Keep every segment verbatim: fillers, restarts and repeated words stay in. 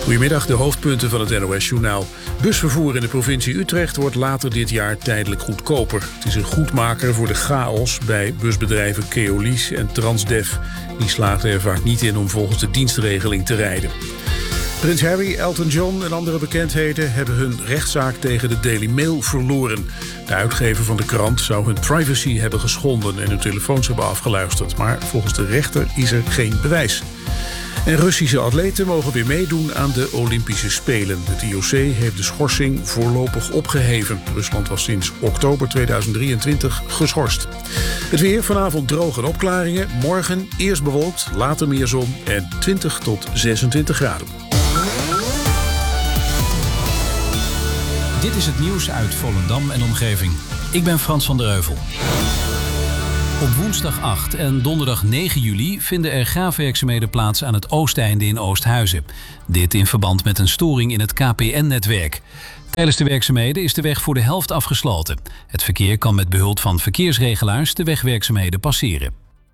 Goedemiddag, de hoofdpunten van het N O S-journaal. Busvervoer in de provincie Utrecht wordt later dit jaar tijdelijk goedkoper. Het is een goedmaker voor de chaos bij busbedrijven Keolis en Transdev. Die slaagden er vaak niet in om volgens de dienstregeling te rijden. Prins Harry, Elton John en andere bekendheden hebben hun rechtszaak tegen de Daily Mail verloren. De uitgever van de krant zou hun privacy hebben geschonden en hun telefoons hebben afgeluisterd. Maar volgens de rechter is er geen bewijs. En Russische atleten mogen weer meedoen aan de Olympische Spelen. Het I O C heeft de schorsing voorlopig opgeheven. Rusland was sinds oktober tweeduizend drieëntwintig geschorst. Het weer, vanavond droog en opklaringen. Morgen eerst bewolkt, later meer zon en twintig tot zesentwintig graden. Dit is het nieuws uit Volendam en omgeving. Ik ben Frans van der Heuvel. Op woensdag acht en donderdag negen juli vinden er graafwerkzaamheden plaats aan het Oosteinde in Oosthuizen. Dit in verband met een storing in het K P N-netwerk. Tijdens de werkzaamheden is de weg voor de helft afgesloten. Het verkeer kan met behulp van verkeersregelaars de wegwerkzaamheden passeren.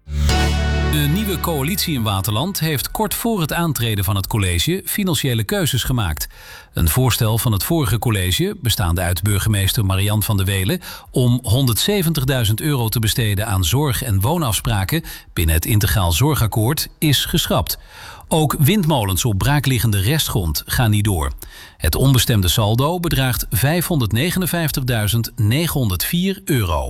De nieuwe coalitie in Waterland heeft kort voor het aantreden van het college financiële keuzes gemaakt. Een voorstel van het vorige college, bestaande uit burgemeester Marian van der Welen, om honderdzeventigduizend euro te besteden aan zorg- en woonafspraken binnen het Integraal Zorgakkoord, is geschrapt. Ook windmolens op braakliggende restgrond gaan niet door. Het onbestemde saldo bedraagt vijfhonderdnegenenvijftigduizend negenhonderdvier euro.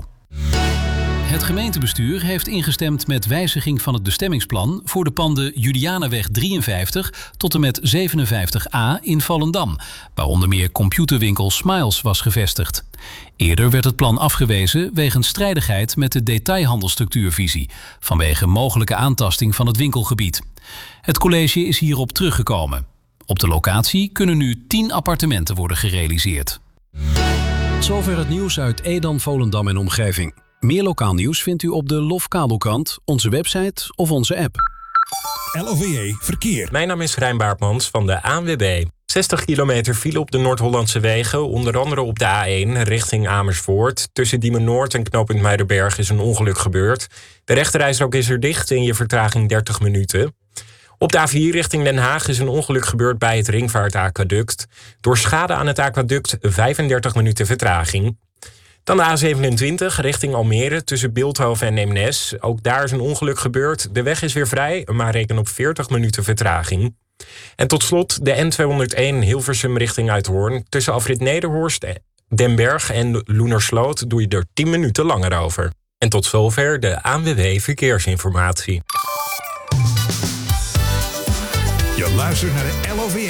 Het gemeentebestuur heeft ingestemd met wijziging van het bestemmingsplan voor de panden Julianaweg drieënvijftig tot en met zevenenvijftig A in Volendam, waar onder meer computerwinkel Smiles was gevestigd. Eerder werd het plan afgewezen wegens strijdigheid met de detailhandelstructuurvisie, vanwege mogelijke aantasting van het winkelgebied. Het college is hierop teruggekomen. Op de locatie kunnen nu tien appartementen worden gerealiseerd. Zover het nieuws uit Edam, Volendam en omgeving. Meer lokaal nieuws vindt u op de L O F kabelkrant, onze website of onze app. L O V J Verkeer. Mijn naam is Rijn Baartmans van de A N W B. zestig kilometer file op de Noord-Hollandse wegen, onder andere op de A één richting Amersfoort. Tussen Diemen Noord en knooppunt Muiderberg is een ongeluk gebeurd. De rechterrijstrook is er dicht en je vertraging dertig minuten. Op de A vier richting Den Haag is een ongeluk gebeurd bij het Ringvaartaquaduct. Door schade aan het aquaduct vijfendertig minuten vertraging. Dan de A zevenentwintig richting Almere tussen Bilthoven en Eemnes. Ook daar is een ongeluk gebeurd. De weg is weer vrij, maar reken op veertig minuten vertraging. En tot slot de N tweehonderdéén Hilversum richting Uithoorn. Tussen afrit Nederhorst, Den Berg en Loenersloot doe je er tien minuten langer over. En tot zover de A N W B Verkeersinformatie. Je luistert naar de L O V J